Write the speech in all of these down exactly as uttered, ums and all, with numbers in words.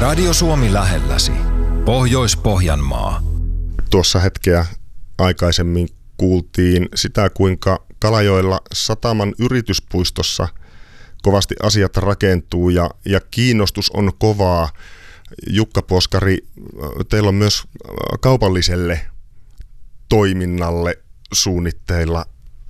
Radio Suomi lähelläsi. Pohjois-Pohjanmaa. Tuossa hetkeä aikaisemmin kuultiin sitä, kuinka Kalajoella Sataman yrityspuistossa kovasti asiat rakentuu ja, ja kiinnostus on kovaa. Jukka Poskari, teillä on myös kaupalliselle toiminnalle suunnitteilla.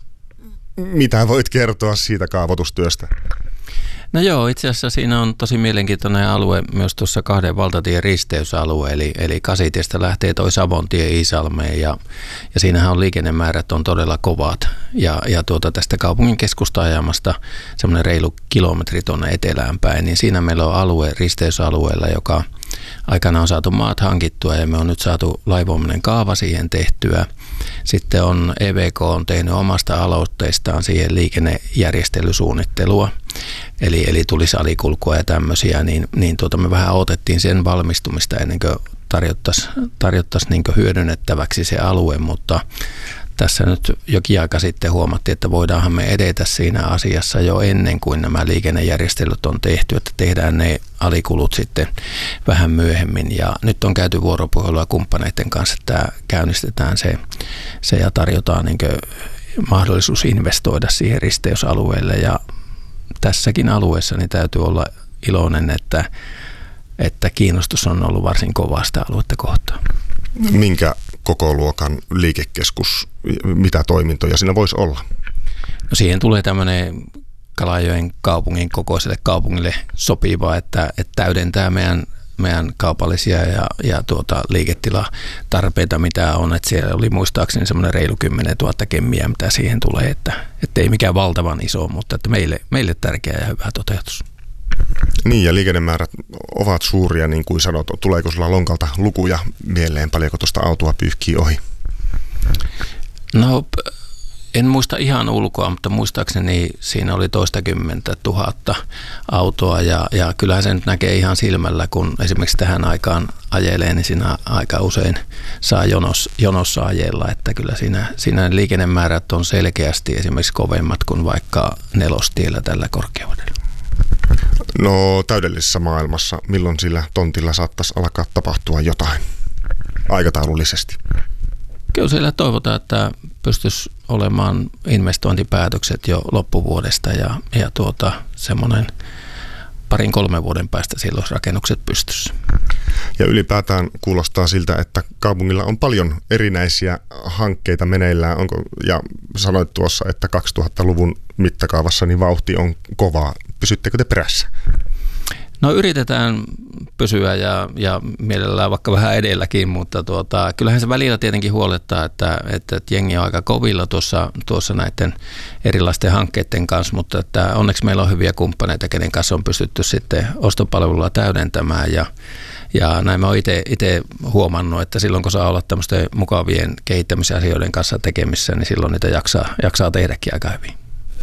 Mitä voit kertoa siitä kaavoitustyöstä? No joo, itse asiassa siinä on tosi mielenkiintoinen alue myös tuossa kahden valtatien risteysalue, eli, eli Kasitiestä lähtee toi Savontie Iisalmeen ja, ja siinähän on liikennemäärät on todella kovat ja, ja tuota tästä kaupungin keskusta-ajamasta semmoinen reilu kilometri tuonne etelään päin, niin siinä meillä on alue risteysalueella, joka aikana on saatu maat hankittua ja me on nyt saatu lainvoimainen kaava siihen tehtyä. Sitten on E V K on tehnyt omasta aloitteestaan siihen liikennejärjestelysuunnittelua, eli, eli tulisi alikulkua ja tämmöisiä, niin, niin tuota me vähän odotettiin sen valmistumista ennen kuin tarjottaisiin tarjottais niin kuin hyödynnettäväksi se alue, mutta tässä nyt jokin aika sitten huomattiin, että voidaanhan me edetä siinä asiassa jo ennen kuin nämä liikennejärjestelyt on tehty, että tehdään ne alikulut sitten vähän myöhemmin. Ja nyt on käyty vuoropuhelua kumppaneiden kanssa, että käynnistetään se, se ja tarjotaan niin kuin mahdollisuus investoida siihen risteysalueelle. Ja tässäkin alueessa niin täytyy olla iloinen, että, että kiinnostus on ollut varsin kovaa sitä aluetta kohtaan. Minkä koko luokan liikekeskus, mitä toimintoja siinä voisi olla? No siihen tulee tämmöinen Kalajoen kaupungin kokoiselle kaupungille sopiva, että, että täydentää meidän, meidän kaupallisia ja, ja tuota, liiketilatarpeita, mitä on. Että siellä oli muistaakseni semmoinen reilu kymmenen tuhatta kemmiä, mitä siihen tulee, että, että ei mikään valtavan iso, mutta että meille, meille tärkeä ja hyvä toteutus. Niin, ja liikennemäärät ovat suuria, niin kuin sanot. Tuleeko sulla lonkalta lukuja mieleen, paljonko tuosta autoa pyyhkii ohi? No, en muista ihan ulkoa, mutta muistaakseni siinä oli toistakymmentä tuhatta autoa, ja, ja kyllähän se nyt näkee ihan silmällä, kun esimerkiksi tähän aikaan ajelee, niin siinä aika usein saa jonos, jonossa ajella, että kyllä siinä, siinä liikennemäärät on selkeästi esimerkiksi kovemmat kuin vaikka nelostiellä tällä korkeudella. No täydellisessä maailmassa, milloin sillä tontilla saattaisi alkaa tapahtua jotain aikataulullisesti? Kyllä siellä toivotaan, että pystyisi olemaan investointipäätökset jo loppuvuodesta ja, ja tuota, semmoinen parin kolmen vuoden päästä silloin rakennukset pystyssä. Ja ylipäätään kuulostaa siltä, että kaupungilla on paljon erinäisiä hankkeita meneillään. Onko, ja sanoit tuossa, että kaksituhattaluvun mittakaavassa niin vauhti on kovaa. Pysyttekö te perässä? No yritetään pysyä ja, ja mielellään vaikka vähän edelläkin, mutta tuota, kyllähän se välillä tietenkin huolettaa, että, että jengi on aika kovilla tuossa, tuossa näiden erilaisten hankkeiden kanssa, mutta että onneksi meillä on hyviä kumppaneita, kenen kanssa on pystytty sitten ostopalvelulla täydentämään ja, ja näin mä oon itse huomannut, että silloin kun saa olla tämmöisten mukavien kehittämisasioiden kanssa tekemissä, niin silloin niitä jaksaa, jaksaa tehdäkin aika hyvin.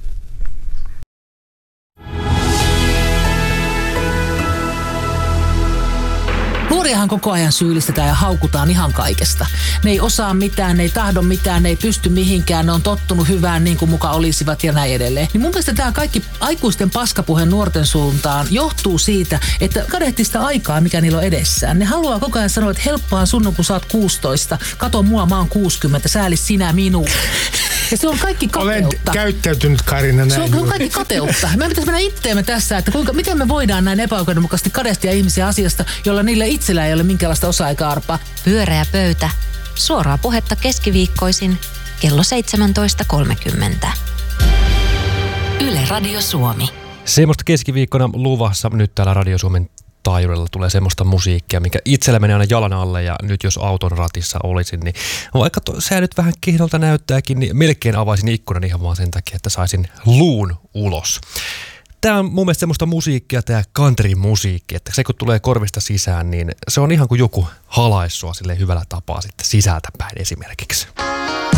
Nuoriahan koko ajan syyllistetään ja haukutaan ihan kaikesta. Ne ei osaa mitään, ne ei tahdo mitään, ne ei pysty mihinkään, ne on tottunut hyvään niin kuin muka olisivat ja näin edelleen. Niin mun mielestä tämä kaikki aikuisten paskapuhe nuorten suuntaan johtuu siitä, että kadehtii sitä aikaa, mikä niillä on edessään. Ne haluaa koko ajan sanoa, että helppoa sun, kun sä oot kuusitoista, kato mua, mä oon kuusikymmentä, sääli sinä minua. Ja se on kaikki kateutta. Olen käyttäytynyt, Karina, näin. Se on, se on kaikki kateutta. Me pitäisi mennä itteemme tässä, että kuinka, miten me voidaan näin epäoikeudenmukaisesti kadehtia ihmisiä asiasta, jolla niillä itsellä ei ole minkäänlaista osaa eikä arpaa. Pyöreä pöytä. Suoraa puhetta keskiviikkoisin kello seitsemäntoista kolmekymmentä. Yle Radio Suomi. Semmoista keskiviikkona luvassa nyt täällä Radio Suomen taajuudella tulee semmoista musiikkia, mikä itsellä menee aina jalan alle, ja nyt jos auton ratissa olisin, niin vaikka to, se nyt vähän kihnolta näyttääkin, niin melkein avaisin ikkunan ihan vaan sen takia, että saisin luun ulos. Tämä on mun mielestä semmoista musiikkia, tämä country-musiikki, että se kun tulee korvista sisään, niin se on ihan kuin joku halaissua sille hyvällä tapaa sitten sisältä päin esimerkiksi.